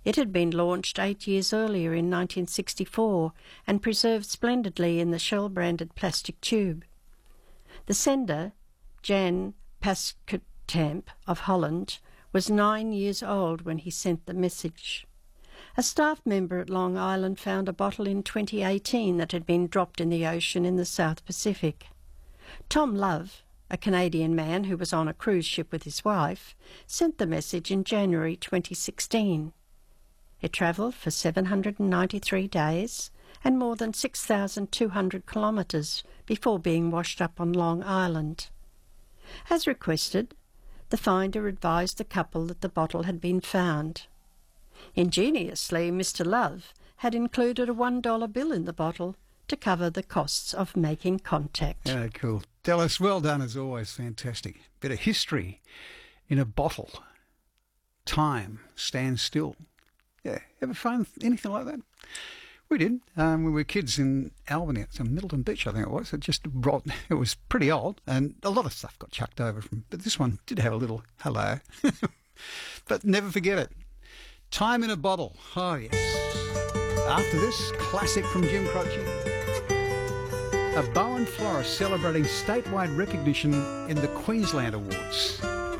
It had been launched 8 years earlier in 1964 and preserved splendidly in the Shell-branded plastic tube. The sender, Jan Paskutamp of Holland, was 9 years old when he sent the message. A staff member at Long Island found a bottle in 2018 that had been dropped in the ocean in the South Pacific. Tom Love, a Canadian man who was on a cruise ship with his wife, sent the message in January 2016. It travelled for 793 days and more than 6,200 kilometres before being washed up on Long Island. As requested, the finder advised the couple that the bottle had been found. Ingeniously, Mr. Love had included a $1 bill in the bottle to cover the costs of making contact. Yeah, cool. Dallas, well done as always. Fantastic. Bit of history in a bottle. Time stands still. Yeah, ever find anything like that? We did. We were kids in Albany at Middleton Beach, I think it was. It was pretty old, and a lot of stuff got chucked over from. But this one did have a little hello. But never forget it. Time in a bottle. Oh yes. After this, classic from Jim Croce. A Bowen florist celebrating statewide recognition in the Queensland Awards.